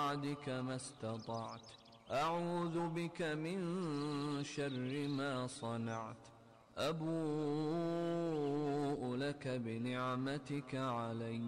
بعدك ما استطعت. أعوذ بك من شر ما صنعت. أبوء لك بنعمتك علي